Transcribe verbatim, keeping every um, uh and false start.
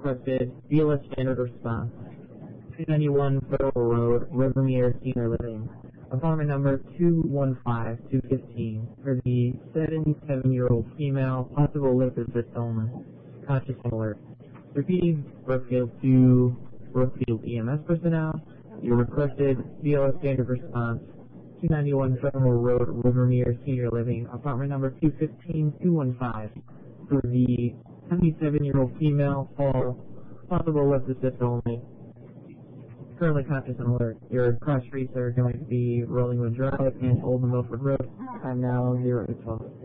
requested B L S standard response. two ninety-one Federal Road, Rivermere Senior Living. Apartment number two one five two one five for the seventy-seven-year-old female, possible lip assist only. Conscious alert. Repeating, Brookfield to Brookfield E M S personnel. Your requested B L S standard response. two ninety-one Federal Road, Rivermere Senior Living. Apartment number two one five two one five for the seventy-seven-year-old female, fall, possible lip assist only. Currently conscious and alert. Your cross streets are going to be Rolling Wood Drive and Old Milford Road. I'm now zero to twelve.